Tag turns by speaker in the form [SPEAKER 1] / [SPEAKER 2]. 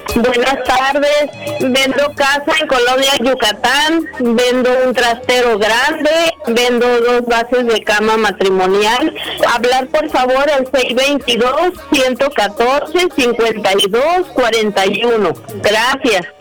[SPEAKER 1] Buenas tardes, vendo casa en Colonia Yucatán, vendo un trastero grande, vendo 2 bases de cama matrimonial. Hablar por favor al 622-114-5241. Gracias.